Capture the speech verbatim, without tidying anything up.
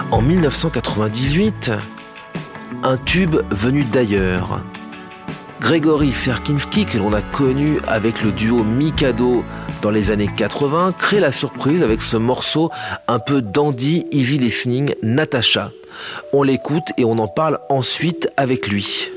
En dix-neuf cent quatre-vingt-dix-huit, un tube venu d'ailleurs. Grégory Ferkinski, que l'on a connu avec le duo Mikado dans les années quatre-vingts, crée la surprise avec ce morceau un peu dandy, easy listening, Natacha. On l'écoute et on en parle ensuite avec lui.